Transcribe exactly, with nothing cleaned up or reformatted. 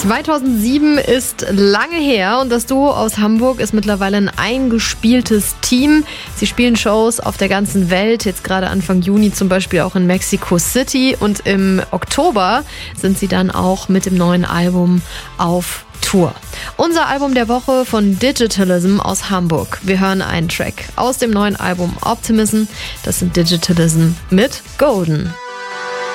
zweitausendsieben ist lange her und das Duo aus Hamburg ist mittlerweile ein eingespieltes Team. Sie spielen Shows auf der ganzen Welt, jetzt gerade Anfang Juni zum Beispiel auch in Mexico City, und im Oktober sind sie dann auch mit dem neuen Album auf Tour. Unser Album der Woche von Digitalism aus Hamburg. Wir hören einen Track aus dem neuen Album Optimism. Das sind Digitalism mit Golden.